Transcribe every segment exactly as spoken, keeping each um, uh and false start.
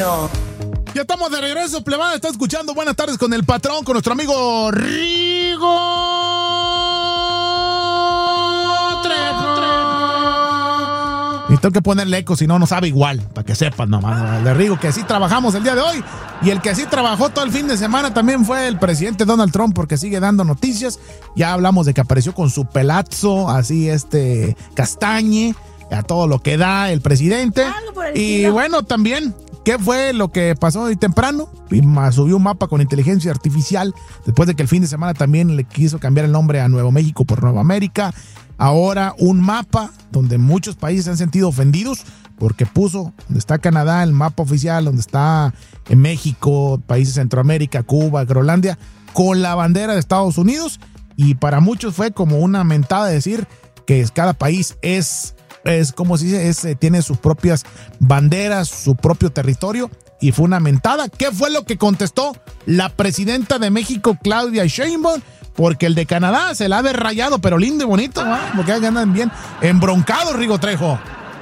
uno. Ya estamos de regreso, plebada. Está escuchando Buenas Tardes con el Patrón, con nuestro amigo Rigo Trejo. Y tengo que ponerle eco, si no, no sabe igual, para que sepan nomás. Le Rigo, que sí trabajamos el día de hoy. Y el que sí trabajó todo el fin de semana también fue el presidente Donald Trump, porque sigue dando noticias. Ya hablamos de que apareció con su pelazo, así este, castañe, a todo lo que da el presidente. Y bueno, también, ¿qué fue lo que pasó hoy temprano? Subió un mapa con inteligencia artificial después de que el fin de semana también le quiso cambiar el nombre a Nuevo México por Nueva América. Ahora un mapa donde muchos países se han sentido ofendidos porque puso donde está Canadá, el mapa oficial, donde está en México, países de Centroamérica, Cuba, Groenlandia, con la bandera de Estados Unidos. Y para muchos fue como una mentada de decir que cada país es... es como si dice, es, tiene sus propias banderas, su propio territorio, y fue una mentada. ¿Qué fue lo que contestó la presidenta de México, Claudia Sheinbaum? Porque el de Canadá se la ha derrayado, pero lindo y bonito, ¿no? Porque andan bien embroncados, Rigo Trejo.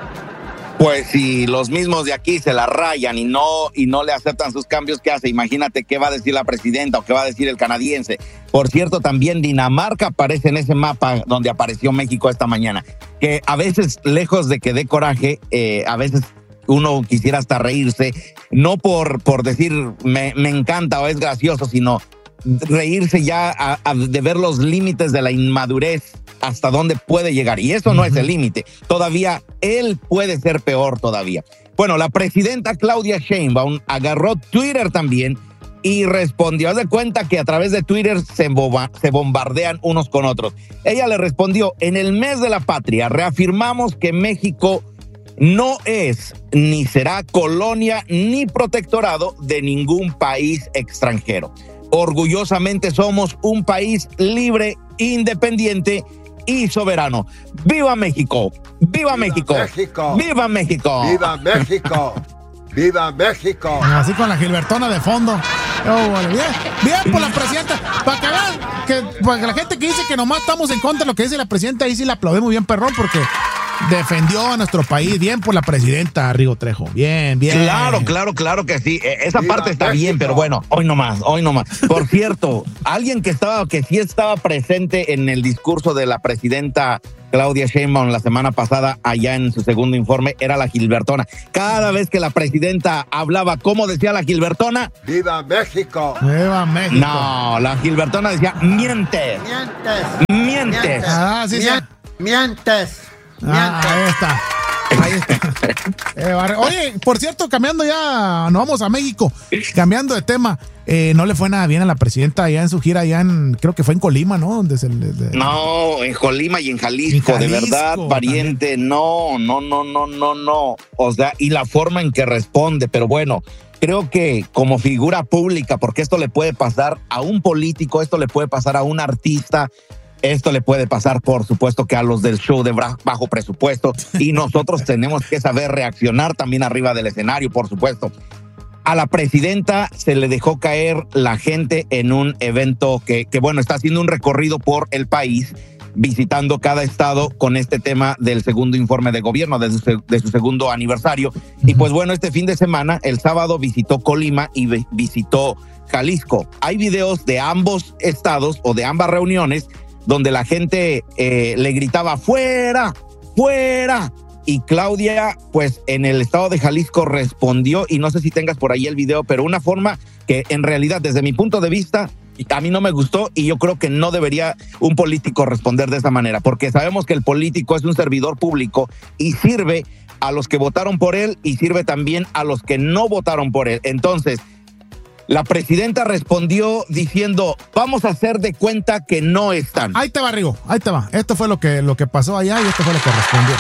Pues si los mismos de aquí se la rayan y no, y no le aceptan sus cambios, ¿qué hace? Imagínate qué va a decir la presidenta o qué va a decir el canadiense. Por cierto, también Dinamarca aparece en ese mapa donde apareció México esta mañana. Que a veces, lejos de que dé coraje, eh, a veces uno quisiera hasta reírse, no por, por decir me, me encanta o es gracioso, sino reírse ya a, a, de ver los límites de la inmadurez, hasta dónde puede llegar. Y eso no uh-huh. es el límite. Todavía él puede ser peor todavía. Bueno, la presidenta Claudia Sheinbaum agarró Twitter también y respondió. Haz de cuenta que a través de Twitter se, boba, se bombardean unos con otros. Ella le respondió: en el mes de la patria reafirmamos que México no es ni será colonia ni protectorado de ningún país extranjero. Orgullosamente somos un país libre, independiente y soberano. ¡Viva México! ¡Viva, ¡Viva México! México! ¡Viva México! ¡Viva México! ¡Viva México! Así con la Gilbertona de fondo. Oh, bueno, bien, bien por la presidenta. Para que vean, que para la gente que dice que nomás estamos en contra de lo que dice la presidenta, ahí sí la aplaudimos bien, perrón, porque defendió a nuestro país. Bien por la presidenta, Rigo Trejo. Bien, bien. Claro, claro, claro que sí. Esa Viva parte está México. Bien, pero bueno, hoy no más, hoy no más. Por cierto, alguien que estaba, que sí estaba presente en el discurso de la presidenta Claudia Sheinbaum la semana pasada, allá en su segundo informe, era la Gilbertona. Cada vez que la presidenta hablaba, ¿cómo decía la Gilbertona? ¡Viva México! ¡Viva México! No, la Gilbertona decía, mientes. Mientes. Mientes. Mientes. Ah, sí, sí. Mientes. Ah, ahí está. Ahí está. Eh, Oye, por cierto, cambiando ya, nos vamos a México. Cambiando de tema, eh, no le fue nada bien a la presidenta allá en su gira, allá en, creo que fue en Colima, ¿no? Donde se le, de... No, en Colima y en Jalisco, en Jalisco de verdad, pariente, también. no, no, no, no, no, no. O sea, y la forma en que responde, pero bueno, creo que como figura pública, porque esto le puede pasar a un político, esto le puede pasar a un artista, esto le puede pasar, por supuesto, que a los del show de bajo presupuesto, y nosotros tenemos que saber reaccionar también arriba del escenario, por supuesto. A la presidenta se le dejó caer la gente en un evento que, que, bueno, está haciendo un recorrido por el país, visitando cada estado con este tema del segundo informe de gobierno, de su, de su segundo aniversario. Y pues bueno, este fin de semana, el sábado visitó Colima y visitó Jalisco. Hay videos de ambos estados o de ambas reuniones donde la gente eh, le gritaba ¡fuera! ¡Fuera! Y Claudia, pues en el estado de Jalisco respondió, y no sé si tengas por ahí el video, pero una forma que en realidad, desde mi punto de vista, a mí no me gustó, y yo creo que no debería un político responder de esa manera, porque sabemos que el político es un servidor público y sirve a los que votaron por él y sirve también a los que no votaron por él. Entonces, la presidenta respondió diciendo, vamos a hacer de cuenta que no están. Ahí te va, Rigo, ahí te va. Esto fue lo que, lo que pasó allá y esto fue lo que respondió.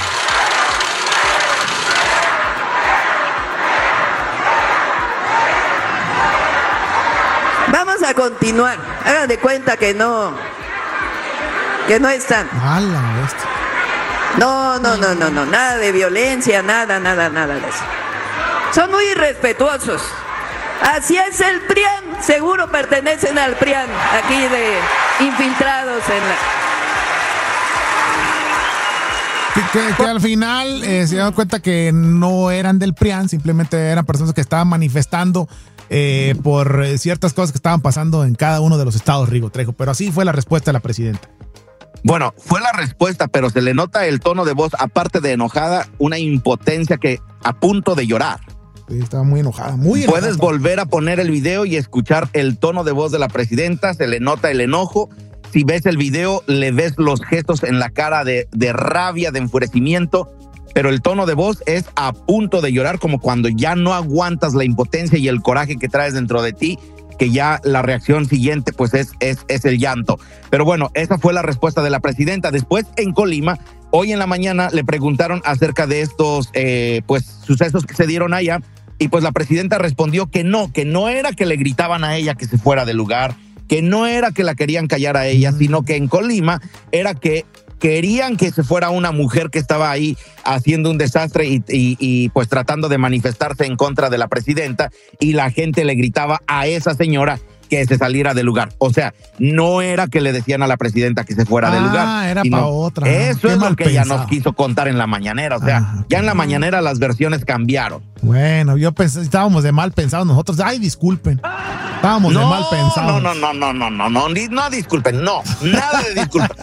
Vamos a continuar. Hagan de cuenta que no, que no están. ¡Hala, bestia! No, no, no, no, no, nada de violencia, nada, nada, nada de eso. Son muy irrespetuosos. Así es el P R I A N, seguro pertenecen al P R I A N, aquí de infiltrados en la... Que, que, que al final eh, se dieron cuenta que no eran del P R I A N, simplemente eran personas que estaban manifestando eh, por ciertas cosas que estaban pasando en cada uno de los estados, Rigo Trejo. Pero así fue la respuesta de la presidenta. Bueno, fue la respuesta, pero se le nota el tono de voz, aparte de enojada, una impotencia que a punto de llorar. Sí, estaba muy enojada, muy enojada. Puedes volver a poner el video y escuchar el tono de voz de la presidenta, se le nota el enojo. Si ves el video, le ves los gestos en la cara de, de rabia, de enfurecimiento, pero el tono de voz es a punto de llorar, como cuando ya no aguantas la impotencia y el coraje que traes dentro de ti, que ya la reacción siguiente pues es, es, es el llanto. Pero bueno, esa fue la respuesta de la presidenta. Después, en Colima, hoy en la mañana le preguntaron acerca de estos eh, pues sucesos que se dieron allá, y pues la presidenta respondió que no, que no era que le gritaban a ella que se fuera del lugar, que no era que la querían callar a ella, sino que en Colima era que querían que se fuera una mujer que estaba ahí haciendo un desastre y, y, y pues tratando de manifestarse en contra de la presidenta, y la gente le gritaba a esa señora que se saliera del lugar. O sea, no era que le decían a la presidenta que se fuera ah, del lugar. Ah, era para otra. Eso Qué es lo que ella pensado. nos quiso contar en la mañanera. O sea, ah, ya en la mañanera las versiones cambiaron. Bueno, yo pensé, estábamos de mal pensados nosotros. Ay, disculpen. Estábamos no, de mal pensados. No, no, no, no, no, no, no, no, no disculpen, no, nada de disculpen.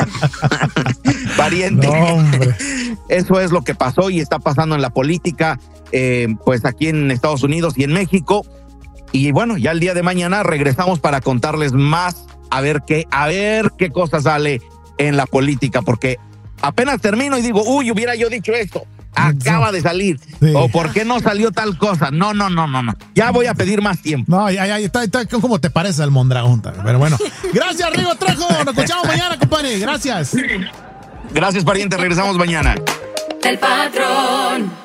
Pariente. No, hombre. Eso es lo que pasó y está pasando en la política, eh, pues aquí en Estados Unidos y en México. Y bueno, ya el día de mañana regresamos para contarles más, a ver qué, a ver qué cosa sale en la política, porque apenas termino y digo, uy, hubiera yo dicho esto. Acaba de salir. Sí. O por qué no salió tal cosa. No, no, no, no, no. Ya voy a pedir más tiempo. No, ya, ya, está, está como te parece el Mondragón. Pero bueno. Gracias, Rigo Trejo. Nos escuchamos mañana, compadre. Gracias. Gracias, pariente. Regresamos mañana. El patrón.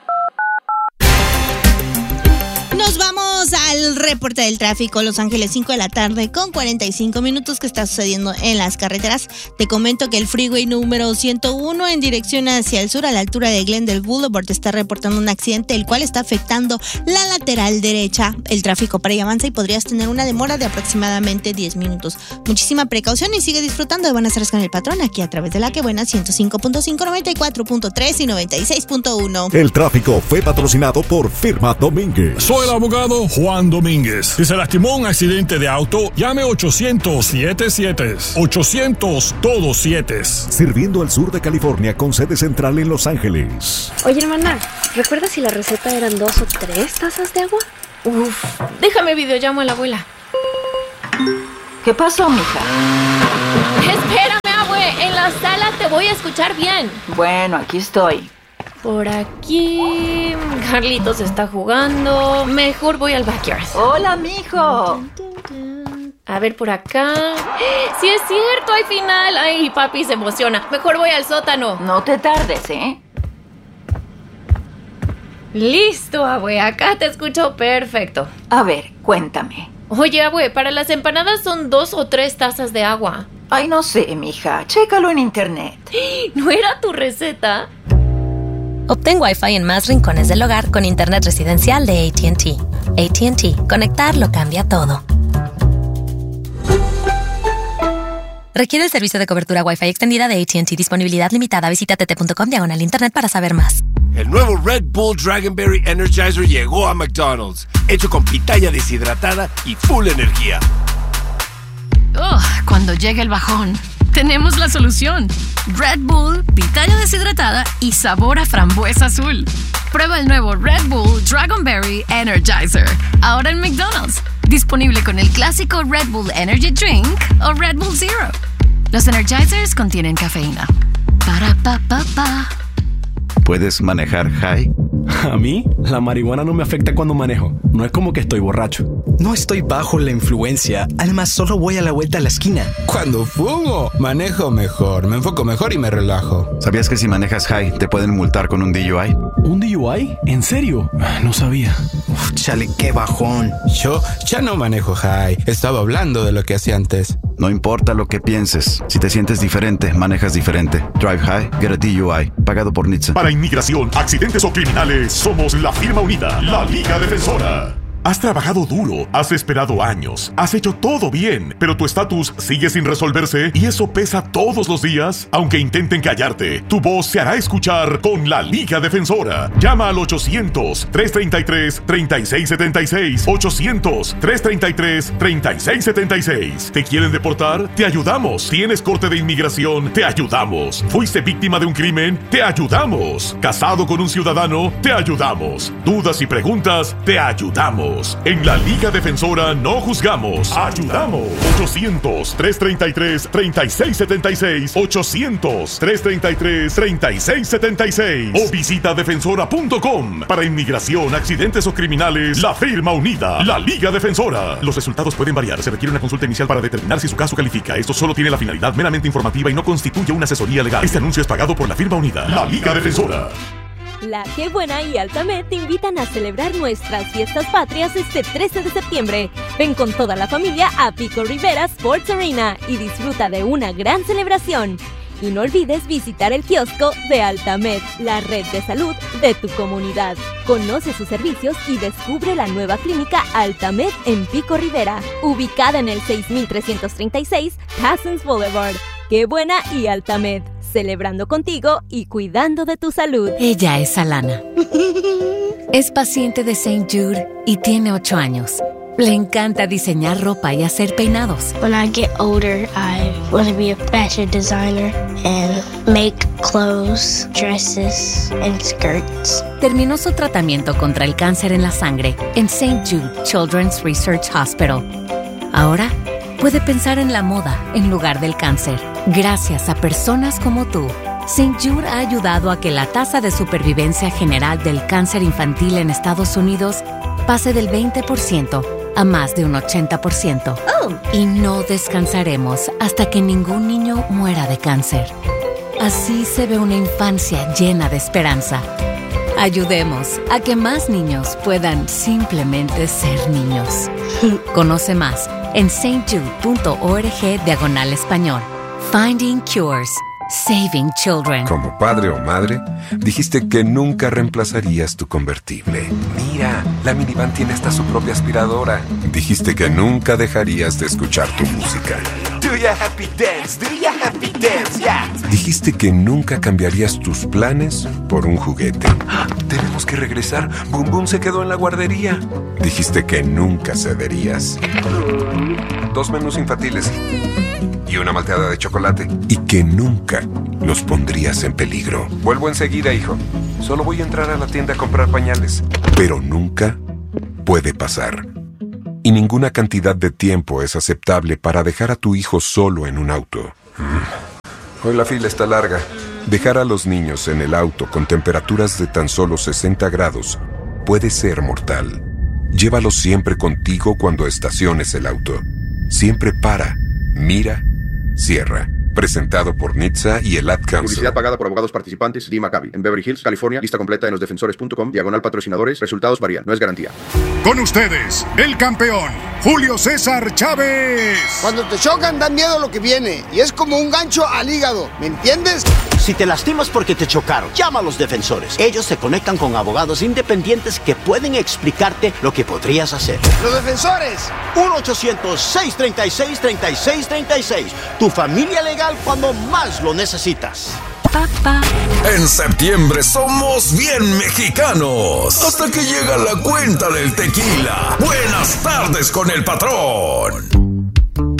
Nos vamos al reporte del tráfico. Los Ángeles, cinco de la tarde con cuarenta y cinco minutos. ¿Qué está sucediendo en las carreteras? Te comento que el freeway número ciento uno en dirección hacia el sur, a la altura de Glendale Boulevard, está reportando un accidente, el cual está afectando la lateral derecha. El tráfico para allá avanza y podrías tener una demora de aproximadamente diez minutos. Muchísima precaución y sigue disfrutando de Buenas Tardes con el Patrón, aquí a través de La Que Buena, ciento cinco punto cinco, noventa y cuatro punto tres y noventa y seis punto uno. El tráfico fue patrocinado por Firma Domínguez. Soy el abogado Juan Domínguez. Si se lastimó en un accidente de auto, llame ochocientos siete siete. ochocientos todos siete. Sirviendo al sur de California con sede central en Los Ángeles. Oye, hermana, ¿recuerdas si la receta eran dos o tres tazas de agua? Uf, déjame videollamo a la abuela. ¿Qué pasó, mija? Espérame, abue, en la sala te voy a escuchar bien. Bueno, aquí estoy. Por aquí, Carlitos está jugando. Mejor voy al backyard. Hola, mijo. A ver, por acá. ¡Sí es cierto! ¡Hay final! ¡Ay, papi se emociona! Mejor voy al sótano. No te tardes, ¿eh? Listo, abue. Acá te escucho perfecto. A ver, cuéntame. Oye, abue, para las empanadas son dos o tres tazas de agua. Ay, no sé, mija. Chécalo en internet. ¿No era tu receta? Obtén Wi-Fi en más rincones del hogar con internet residencial de A T and T. A T and T. Conectar lo cambia todo. Requiere el servicio de cobertura Wi-Fi extendida de A T and T. Disponibilidad limitada. Visita t t punto com diagonal internet para saber más. El nuevo Red Bull Dragonberry Energizer llegó a McDonald's. Hecho con pitaya deshidratada y full energía. Oh, cuando llegue el bajón, tenemos la solución. Red Bull, pitaya deshidratada y sabor a frambuesa azul. Prueba el nuevo Red Bull Dragonberry Energizer. Ahora en McDonald's. Disponible con el clásico Red Bull Energy Drink o Red Bull Zero. Los Energizers contienen cafeína. Para pa pa pa. ¿Puedes manejar high? A mí, la marihuana no me afecta cuando manejo. No es como que estoy borracho. No estoy bajo la influencia. Además, solo voy a la vuelta a la esquina. Cuando fumo, manejo mejor, me enfoco mejor y me relajo. ¿Sabías que si manejas high te pueden multar con un D U I? ¿Un D U I? ¿En serio? No sabía. Uf, chale, qué bajón. Yo ya no manejo high. Estaba hablando de lo que hacía antes. No importa lo que pienses. Si te sientes diferente, manejas diferente. Drive high, get a D U I. Pagado por N H T S A. Para inmigración, accidentes o criminales, somos la firma unida, la Liga Defensora. Has trabajado duro, has esperado años, has hecho todo bien, pero tu estatus sigue sin resolverse y eso pesa todos los días. Aunque intenten callarte, tu voz se hará escuchar con la Liga Defensora. Llama al ochocientos, trescientos treinta y tres, treinta y seis setenta y seis. ochocientos, trescientos treinta y tres, treinta y seis setenta y seis. ¿Te quieren deportar? Te ayudamos. ¿Tienes corte de inmigración? Te ayudamos. ¿Fuiste víctima de un crimen? Te ayudamos. ¿Casado con un ciudadano? Te ayudamos. ¿Dudas y preguntas? Te ayudamos. En la Liga Defensora no juzgamos, ayudamos. ochocientos, trescientos treinta y tres, treinta y seis setenta y seis. ochocientos, trescientos treinta y tres, treinta y seis setenta y seis. O visita defensora punto com. Para inmigración, accidentes o criminales, la firma unida, la Liga Defensora. Los resultados pueden variar. Se requiere una consulta inicial para determinar si su caso califica. Esto solo tiene la finalidad meramente informativa y no constituye una asesoría legal. Este anuncio es pagado por la firma unida, la Liga Defensora. La Qué Buena y Altamed te invitan a celebrar nuestras fiestas patrias este trece de septiembre. Ven con toda la familia a Pico Rivera Sports Arena y disfruta de una gran celebración. Y no olvides visitar el kiosco de Altamed, la red de salud de tu comunidad. Conoce sus servicios y descubre la nueva clínica Altamed en Pico Rivera, ubicada en el seis mil trescientos treinta y seis Parsons Boulevard. Qué Buena y Altamed, celebrando contigo y cuidando de tu salud. Ella es Alana. Es paciente de Saint Jude y tiene ocho años. Le encanta diseñar ropa y hacer peinados. When I get older, I want to be a fashion designer and make clothes, dresses, and skirts. Terminó su tratamiento contra el cáncer en la sangre en Saint Jude Children's Research Hospital. Ahora puede pensar en la moda en lugar del cáncer. Gracias a personas como tú, Saint Jude ha ayudado a que la tasa de supervivencia general del cáncer infantil en Estados Unidos pase del veinte por ciento a más de un ochenta por ciento. Oh. Y no descansaremos hasta que ningún niño muera de cáncer. Así se ve una infancia llena de esperanza. Ayudemos a que más niños puedan simplemente ser niños. Conoce más en saintjude.org diagonal español. Finding Cures. Saving Children. Como padre o madre, dijiste que nunca reemplazarías tu convertible. Mira, la minivan tiene hasta su propia aspiradora. Dijiste que nunca dejarías de escuchar tu música. Do ya happy dance, do ya happy dance, yeah. Dijiste que nunca cambiarías tus planes por un juguete. Tenemos que regresar. Boom Boom se quedó en la guardería. Dijiste que nunca cederías. Dos menús infantiles y una malteada de chocolate. Y que nunca los pondrías en peligro. Vuelvo enseguida, hijo. Solo voy a entrar a la tienda a comprar pañales. Pero nunca puede pasar. Y ninguna cantidad de tiempo es aceptable para dejar a tu hijo solo en un auto. Hoy la fila está larga. Dejar a los niños en el auto con temperaturas de tan solo sesenta grados puede ser mortal. Llévalos siempre contigo cuando estaciones el auto. Siempre para, mira, cierra. Presentado por N H T S A y el Ad Council. Publicidad pagada por abogados participantes D. Maccabi. En Beverly Hills, California. Lista completa en los defensores punto com. Diagonal patrocinadores. Resultados varían. No es garantía. Con ustedes, el campeón, Julio César Chávez. Cuando te chocan, da miedo lo que viene. Y es como un gancho al hígado. ¿Me entiendes? Si te lastimas porque te chocaron, llama a los defensores. Ellos se conectan con abogados independientes que pueden explicarte lo que podrías hacer. ¡Los defensores! uno ochocientos, seiscientos treinta y seis, treinta y seis treinta y seis. Tu familia legal cuando más lo necesitas. En septiembre somos bien mexicanos. Hasta que llega la cuenta del tequila. Buenas tardes con el patrón.